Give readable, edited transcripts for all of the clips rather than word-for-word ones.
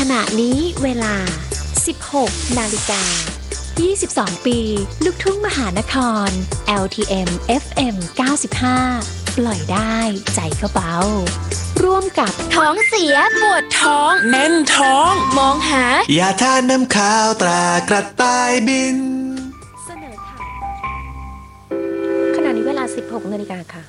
ขณะนี้เวลา 16 นาฬิกา 22 ปี ลูกทุ่งมหานคร LTM FM 95 ปล่อยได้ใจก็เบาร่วมกับท้องเสียปวดท้องแน่นท้องมองหายาทาน้ำข้าวตรากระต่ายบินเสนอค่ะขณะนี้เวลา 16 นาฬิกาค่ะ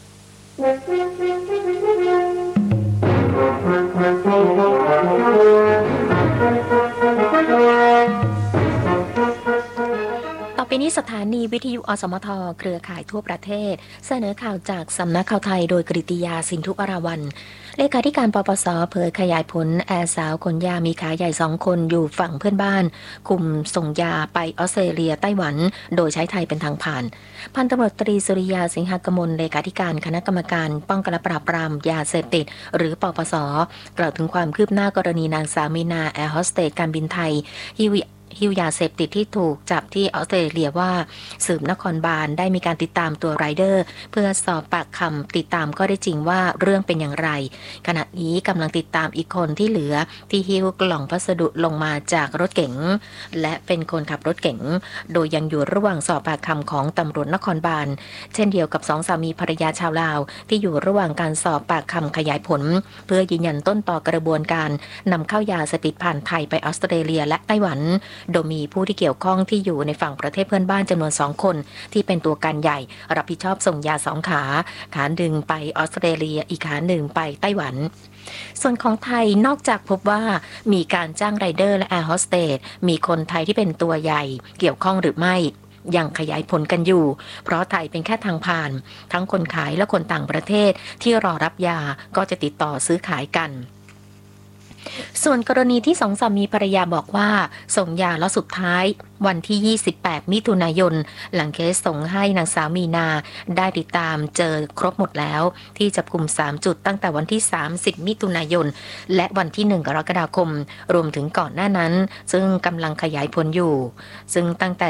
ต่อไปนี้สถานีวิทยุอสมทเครือข่ายทั่วประเทศเสนอข่าวจากสำนักข่าวไทยโดยกฤติยาสินทุอราวัลย์เลขาธิการปปส.เผยขยายผลแอร์สาวขนยามีขาใหญ่2คนอยู่ฝั่งเพื่อนบ้านคุมส่งยาไปออสเตรเลียไต้หวันโดยใช้ไทยเป็นทางผ่านพันตำรวจตรีสุริยาสิงหกมลเลขาธิการคณะกรรมการป้องกันและปราบปรามยาเสพติดหรือปปส.กล่าวถึงความคืบหน้ากรณีนางสาวมีนาแอร์โฮสเตสการบินไทยฮิวยาเสพติดที่ถูกจับที่ออสเตรเลียว่าสืบนครบาลได้มีการติดตามตัวไรเดอร์เพื่อสอบปากคำติดตามก็ได้จริงว่าเรื่องเป็นอย่างไรขณะนี้กำลังติดตามอีกคนที่เหลือที่หิ้วกล่องพัสดุลงมาจากรถเก๋งและเป็นคนขับรถเก๋งโดยยังอยู่ระหว่างสอบปากคำของตำรวจนครบาลเช่นเดียวกับ2 สามีภรรยาชาวลาวที่อยู่ระหว่างการสอบปากคำขยายผลเพื่อยืนยันต้นต่อกระบวนการนำเข้ายาเสพติดผ่านไทยไปออสเตรเลียและไต้หวันโดยมีผู้ที่เกี่ยวข้องที่อยู่ในฝั่งประเทศเพื่อนบ้านจำนวน2 คนที่เป็นตัวการใหญ่รับผิดชอบส่งยา2 ขาหนึ่งไปออสเตรเลียอีกขาหนึ่งไปไต้หวันส่วนของไทยนอกจากพบว่ามีการจ้างไรเดอร์และแอร์โฮสเตสมีคนไทยที่เป็นตัวใหญ่เกี่ยวข้องหรือไม่ยังขยายผลกันอยู่เพราะไทยเป็นแค่ทางผ่านทั้งคนขายและคนต่างประเทศที่รอรับยาก็จะติดต่อซื้อขายกันส่วนกรณีที่2 สามีภรรยาบอกว่าส่งยาแล้วสุดท้ายวันที่28 มิถุนายนหลังเคสส่งให้นางสาวมีนาได้ติดตามเจอครบหมดแล้วที่จับกุม3 จุดตั้งแต่วันที่30 มิถุนายนและวันที่1 กรกฎาคมรวมถึงก่อนหน้านั้นซึ่งกำลังขยายผลอยู่ซึ่งตั้งแต่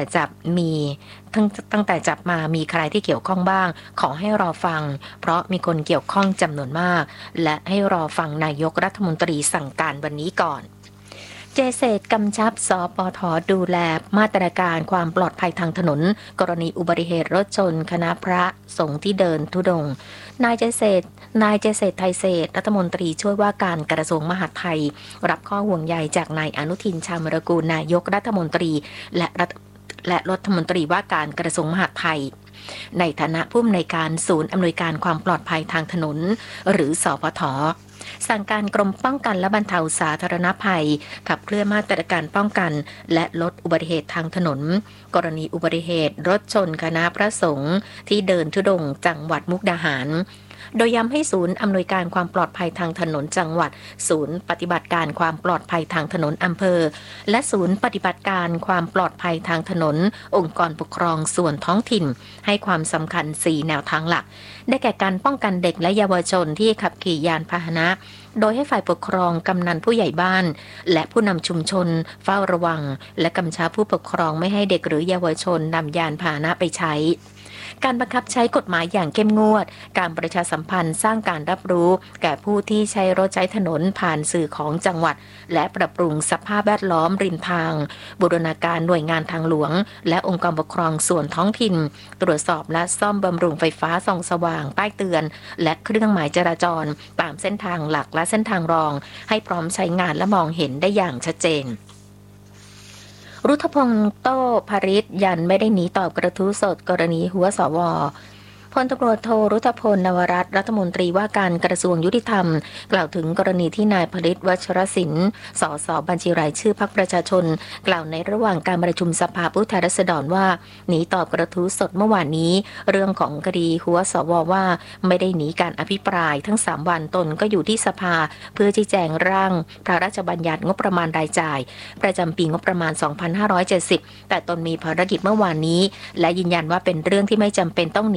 จับมามีใครที่เกี่ยวข้องบ้างขอให้รอฟังเพราะมีคนเกี่ยวข้องจำนวนมากและให้รอฟังนายกรัฐมนตรีสั่งการวันนี้ก่อนเจเศษกำชับสปท.ดูแลมาตรการความปลอดภัยทางถนนกรณีอุบัติเหตุรถชนคณะพระสงฆ์ที่เดินธุดงค์นายเจเศษไทยเศษรัฐมนตรีช่วยว่าการกระทรวงมหาดไทยรับข้อห่วงใยจากนายอนุทินชาญวิรากูลนายกรัฐมนตรีและรัฐมนตรีว่าการกระทรวงมหาดไทยในฐานะผู้อำนวยการศูนย์อำนวยการความปลอดภัยทางถนนหรือสปท.สั่งการกรมป้องกันและบรรเทาสาธารณภัยขับเคลื่อนมาตรการป้องกันและลดอุบัติเหตุทางถนนกรณีอุบัติเหตุรถชนคณะพระสงฆ์ที่เดินธุดงค์จังหวัดมุกดาหารโดยย้ำให้ศูนย์อำนวยการความปลอดภัยทางถนนจังหวัดศูนย์ปฏิบัติการความปลอดภัยทางถนนอำเภอและศูนย์ปฏิบัติการความปลอดภัยทางถนนองค์กรปกครองส่วนท้องถิ่นให้ความสำคัญ4 แนวทางหลักได้แก่การป้องกันเด็กและเยาวชนที่ขับขี่ยานพาหนะโดยให้ฝ่ายปกครองกำนันผู้ใหญ่บ้านและผู้นำชุมชนเฝ้าระวังและกำชับผู้ปกครองไม่ให้เด็กหรือเยาวชนนำยานพาหนะไปใช้การบังคับใช้กฎหมายอย่างเข้มงวดการประชาสัมพันธ์สร้างการรับรู้แก่ผู้ที่ใช้รถใช้ถนนผ่านสื่อของจังหวัดและปรับปรุงสภาพแวดล้อมริมทางบูรณาการหน่วยงานทางหลวงและองค์กรปกครองส่วนท้องถิ่นตรวจสอบและซ่อมบำรุงไฟฟ้าส่องสว่างป้ายเตือนและเครื่องหมายจราจรตามเส้นทางหลักและเส้นทางรองให้พร้อมใช้งานและมองเห็นได้อย่างชัดเจนรุทพงษ์โต้ภริษยันไม่ได้หนีตอบกระทู้สดกรณีหัวสว.พลตำรวจโทรุทพลนวรัตน์รัฐมนตรีว่าการกระทรวงยุติธรรมกล่าวถึงกรณีที่นายภริษวัชรศิลป์สสบัญชีรายชื่อพรรคประชาชนกล่าวในระหว่างการประชุมสภาผู้แทนราษฎรว่าหนีตอบกระทู้สดเมื่อวานนี้เรื่องของคดีหัวสว.ว่าไม่ได้หนีการอภิปรายทั้ง3 วันตนก็อยู่ที่สภาเพื่อชี้แจงร่างพระราชบัญญัติงบประมาณรายจ่ายประจำปีงบประมาณ 2570แต่ตนมีภารกิจเมื่อวานนี้และยืนยันว่าเป็นเรื่องที่ไม่จำเป็นต้องหนี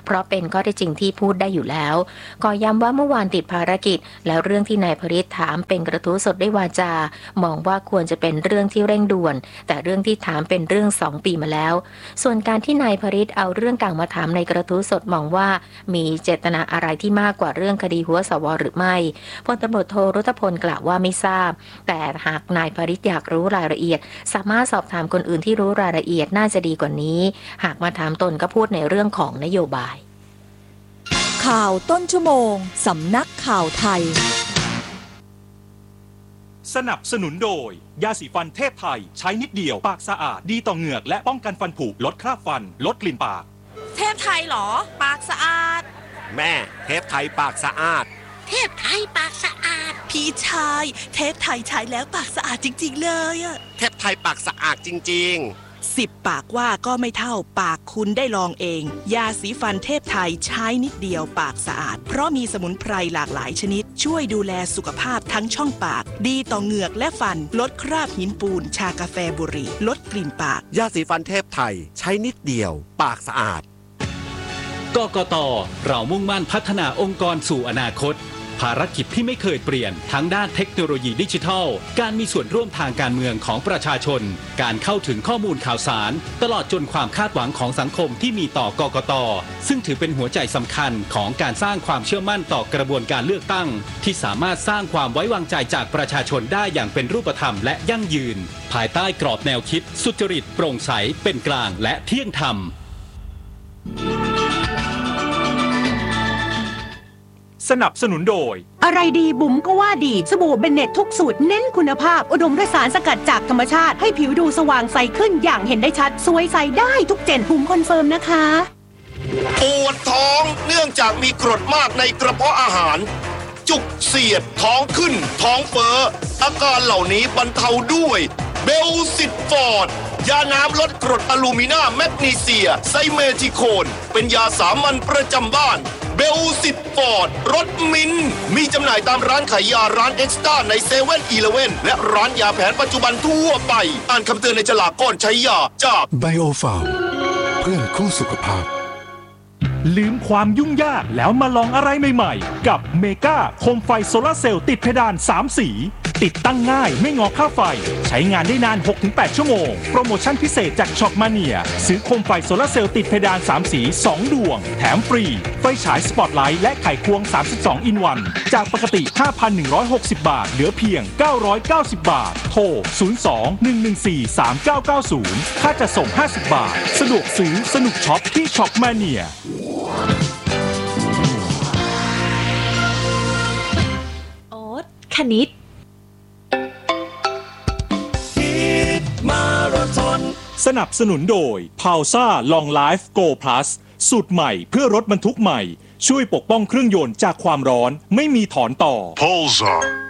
เพราะเป็นข้อเท็จจริงที่พูดได้อยู่แล้วก็ย้ำว่าเมื่อวานติดภารกิจแล้วเรื่องที่นายพฤทธิ์ถามเป็นกระทู้สดด้วยวาจามองว่าควรจะเป็นเรื่องที่เร่งด่วนแต่เรื่องที่ถามเป็นเรื่อง2 ปีมาแล้วส่วนการที่นายพฤทธิ์เอาเรื่องเก่ามาถามในกระทู้สดมองว่ามีเจตนาอะไรที่มากกว่าเรื่องคดีหัวสว.หรือไม่พลตำรวจโทรุตพลกล่าวว่าไม่ทราบแต่หากนายพฤทธิ์อยากรู้รายละเอียดสามารถสอบถามคนอื่นที่รู้รายละเอียดน่าจะดีกว่านี้หากมาถามตนก็พูดในเรื่องของนโยบายข่าวต้นชั่วโมงสำนักข่าวไทยสนับสนุนโดยยาสีฟันเทพไทยใช้นิดเดียวปากสะอาดดีต่อเหงือกและป้องกันฟันผุลดคราบฟันลดกลิ่นปากเทพไทยเหรอปากสะอาดแม่เทพไทยปากสะอาดเทพไทยปากสะอาดพี่ชายเทพไทยใช้แล้วปากสะอาดจริงๆเลยอะเทพไทยปากสะอาดจริงๆ 10 ปากว่าก็ไม่เท่าปากคุณได้ลองเองยาสีฟันเทพไทยใช้นิดเดียวปากสะอาดเพราะมีสมุนไพรหลากหลายชนิดช่วยดูแลสุขภาพทั้งช่องปากดีต่อเหงือกและฟันลดคราบหินปูนชากาแฟบุหรี่ลดกลิ่นปากยาสีฟันเทพไทยใช้นิดเดียวปากสะอาดกกต.เรามุ่งมั่นพัฒนาองค์กรสู่อนาคตภารกิจที่ไม่เคยเปลี่ยนทั้งด้านเทคโนโลยีดิจิทัลการมีส่วนร่วมทางการเมืองของประชาชนการเข้าถึงข้อมูลข่าวสารตลอดจนความคาดหวังของสังคมที่มีต่อกกต.ซึ่งถือเป็นหัวใจสำคัญของการสร้างความเชื่อมั่นต่อกระบวนการเลือกตั้งที่สามารถสร้างความไว้วางใจจากประชาชนได้อย่างเป็นรูปธรรมและยั่งยืนภายใต้กรอบแนวคิดสุจริตโปร่งใสเป็นกลางและเที่ยงธรรมสนับสนุนโดยอะไรดีบุ๋มก็ว่าดีสบู่เบนเน็ตทุกสูตรเน้นคุณภาพอุดมด้วยสารสกัดจากธรรมชาติให้ผิวดูสว่างใสขึ้นอย่างเห็นได้ชัดสวยใสได้ทุกเจนบุ๋มคอนเฟิร์มนะคะปวดท้องเนื่องจากมีกรดมากในกระเพาะอาหารจุกเสียดท้องขึ้นท้องเฟ้ออาการเหล่านี้บรรเทาด้วยเบลซิตฟอร์ดยาน้ำลดกรดอะลูมินาแมกนีเซียไซเมทิโคนเป็นยาสามัญประจำบ้านเบลซิตฟอร์ดรสมิ้นมีจำหน่ายตามร้านขายยาร้านเอ็กซ์ต้าใน7-Eleven และร้านยาแผนปัจจุบันทั่วไปอ่านคำเตือนในฉลากก่อนใช้ยาจากไบโอฟาร์มเพื่อนคู่สุขภาพลืมความยุ่งยากแล้วมาลองอะไรใหม่ๆกับเมกาโคมไฟโซลาร์เซลล์ติดเพดาน3 สีติดตั้งง่ายไม่งอค่าไฟใช้งานได้นาน 6-8 ชั่วโมงโปรโมชั่นพิเศษจากช็อปมาเนียซื้อโคมไฟโซลาร์เซลล์ติดเพดาน3 สี2 ดวงแถมฟรีไฟฉายสปอตไลท์และไขควง32 อินวันจากปกติ 5,160 บาทเหลือเพียง990 บาทโทร 02-114-3990 ค่าจัดส่ง50 บาทสะดวกซื้อสนุกช็อปที่ช็อปมาเนียโอ๊ตคณิตสนับสนุนโดย Pausa Long Life Go Plus สูตรใหม่เพื่อรถบรรทุกใหม่ช่วยปกป้องเครื่องยนต์จากความร้อนไม่มีถอนต่อ Pausa